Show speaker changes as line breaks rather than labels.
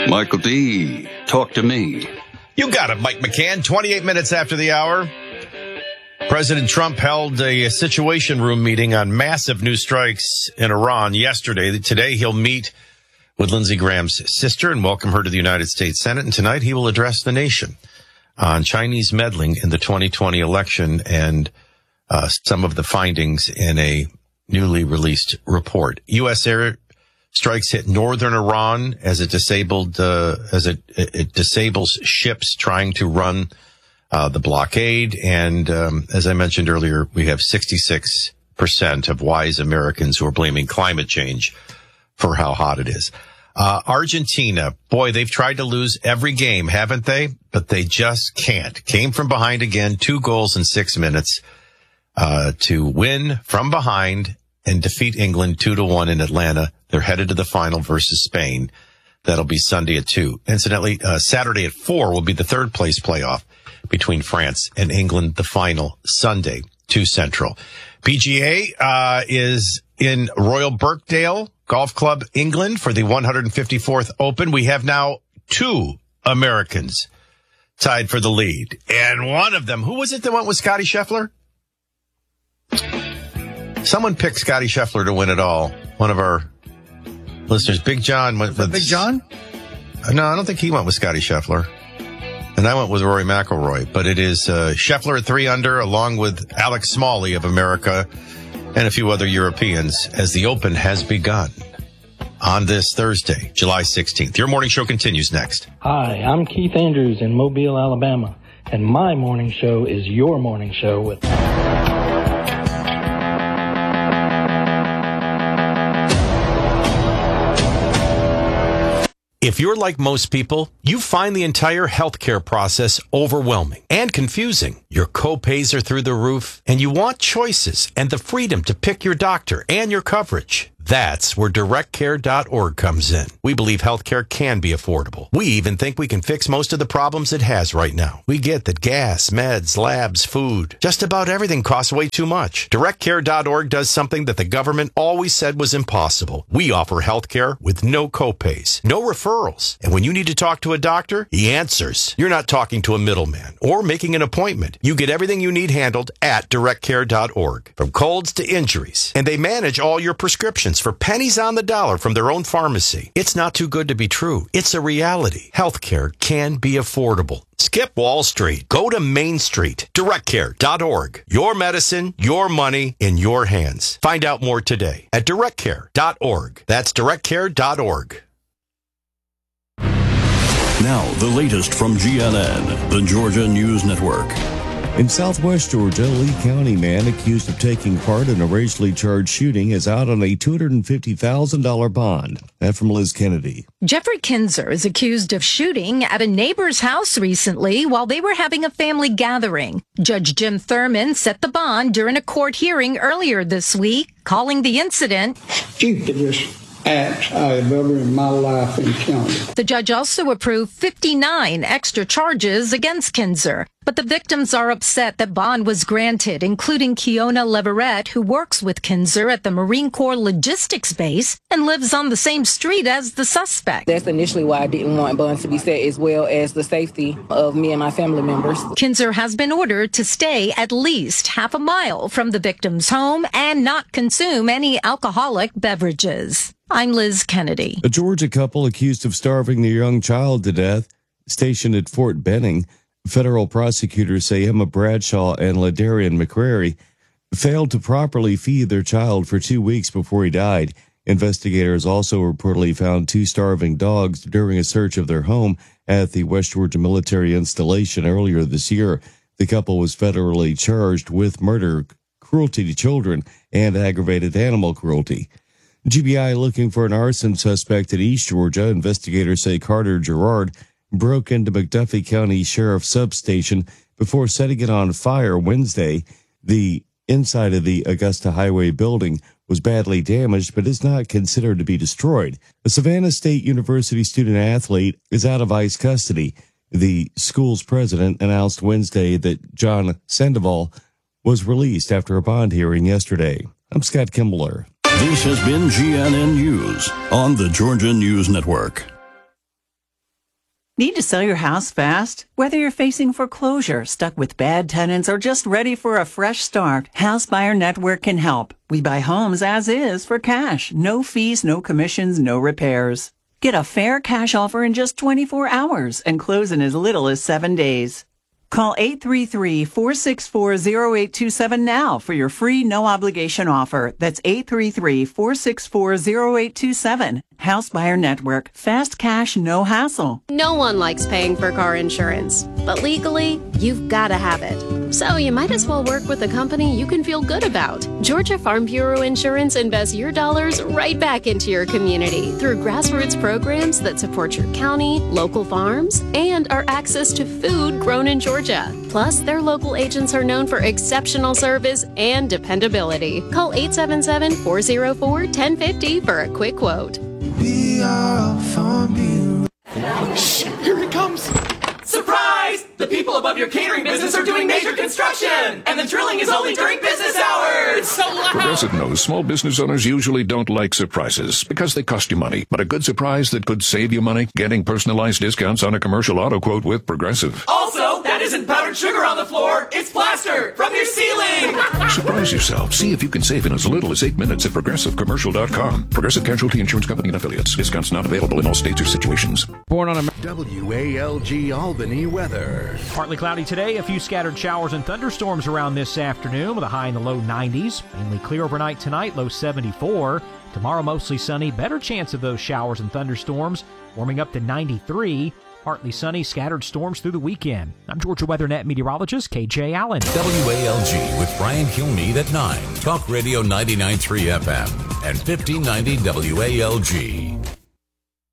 Michael D., talk to me.
You got it, Mike McCann. 28 minutes after the hour, President Trump held a situation room meeting on massive new strikes in Iran yesterday. Today, he'll meet with Lindsey Graham's sister and welcome her to the United States Senate. And tonight, he will address the nation on Chinese meddling in the 2020 election and some of the findings in a newly released report. U.S. air strikes hit northern Iran as it disables ships trying to run the blockade. And as I mentioned earlier, we have 66% of wise Americans who are blaming climate change for how hot it is. Argentina, boy, they've tried to lose every game, haven't they? But they just can't. Came from behind again, 2 goals in 6 minutes to win from behind and defeat England 2-1 in Atlanta. They're headed to the final versus Spain. That'll be Sunday at 2. Incidentally, Saturday at 4 will be the third place playoff between France and England. The final Sunday, 2 Central. PGA is in Royal Birkdale Golf Club, England, for the 154th Open. We have now 2 Americans tied for the lead. And one of them, who was it that went with Scotty Scheffler? Someone picked Scotty Scheffler to win it all. One of our listeners, Big John, went with...
Big John?
No, I don't think he went with Scotty Scheffler. And I went with Rory McIlroy. But it is Scheffler at 3 under, along with Alex Smalley of America and a few other Europeans, as the Open has begun on this Thursday, July 16th. Your morning show continues next.
Hi, I'm Keith Andrews in Mobile, Alabama, and my morning show is your morning show with...
If you're like most people, you find the entire healthcare process overwhelming and confusing. Your co-pays are through the roof, and you want choices and the freedom to pick your doctor and your coverage. That's where DirectCare.org comes in. We believe healthcare can be affordable. We even think we can fix most of the problems it has right now. We get that gas, meds, labs, food, just about everything costs way too much. DirectCare.org does something that the government always said was impossible. We offer healthcare with no copays, no referrals. And when you need to talk to a doctor, he answers. You're not talking to a middleman or making an appointment. You get everything you need handled at DirectCare.org, from colds to injuries. And they manage all your prescriptions for pennies on the dollar from their own pharmacy. It's not too good to be true. It's a reality. Healthcare can be affordable. Skip Wall Street. Go to Main Street. DirectCare.org. Your medicine, your money, in your hands. Find out more today at DirectCare.org. That's DirectCare.org.
Now, the latest from GNN, the Georgia News Network.
In southwest Georgia, a Lee County man accused of taking part in a racially charged shooting is out on a $250,000 bond. That from Liz Kennedy.
Jeffrey Kinzer is accused of shooting at a neighbor's house recently while they were having a family gathering. Judge Jim Thurman set the bond during a court hearing earlier this week, calling the incident
stupidest acts I've ever in my life encountered.
The judge also approved 59 extra charges against Kinzer. But the victims are upset that bond was granted, including Kiona Leverett, who works with Kinzer at the Marine Corps Logistics Base and lives on the same street as the suspect.
That's initially why I didn't want bond to be set, as well as the safety of me and my family members.
Kinzer has been ordered to stay at least half a mile from the victim's home and not consume any alcoholic beverages. I'm Liz Kennedy.
A Georgia couple accused of starving their young child to death, stationed at Fort Benning. Federal prosecutors say Emma Bradshaw and Ladarian McCrary failed to properly feed their child for 2 weeks before he died. Investigators also reportedly found 2 starving dogs during a search of their home at the West Georgia military installation earlier this year. The couple was federally charged with murder, cruelty to children, and aggravated animal cruelty. GBI looking for an arson suspect in East Georgia. Investigators say Carter Gerard broke into McDuffie County Sheriff's substation before setting it on fire Wednesday. The inside of the Augusta Highway building was badly damaged, but is not considered to be destroyed. A Savannah State University student-athlete is out of ICE custody. The school's president announced Wednesday that John Sandoval was released after a bond hearing yesterday. I'm Scott Kimbler.
This has been GNN News on the Georgia News Network.
Need to sell your house fast? Whether you're facing foreclosure, stuck with bad tenants, or just ready for a fresh start, House Buyer Network can help. We buy homes as is for cash. No fees, no commissions, no repairs. Get a fair cash offer in just 24 hours and close in as little as 7 days. Call 833-464-0827 now for your free no-obligation offer. That's 833-464-0827. House Buyer Network. Fast cash, no hassle.
No one likes paying for car insurance, but legally, you've got to have it. So you might as well work with a company you can feel good about. Georgia Farm Bureau Insurance invests your dollars right back into your community through grassroots programs that support your county, local farms, and our access to food grown in Georgia. Plus, their local agents are known for exceptional service and dependability. Call 877-404-1050 for a quick quote.
We are Farm Bureau.
Shh, here it comes. Surprise! The people above your catering business are doing major construction, and the drilling is only during business hours. It's so loud.
Progressive knows small business owners usually don't like surprises because they cost you money. But a good surprise that could save you money? Getting personalized discounts on a commercial auto quote with Progressive.
Also, that isn't powdered sugar on the floor. It's plaster from your ceiling.
Surprise yourself. See if you can save in as little as 8 minutes at ProgressiveCommercial.com. Progressive Casualty Insurance Company and Affiliates. Discounts not available in all states or situations.
Born on a
WALG Albany weather.
Partly cloudy today, a few scattered showers and thunderstorms around this afternoon with a high in the low 90s. Mainly clear overnight tonight, low 74. Tomorrow mostly sunny, better chance of those showers and thunderstorms, warming up to 93. Partly sunny, scattered storms through the weekend. I'm Georgia WeatherNet meteorologist KJ Allen.
WALG with Brian Kilmeade at 9. Talk Radio 99.3 FM and 1590 WALG.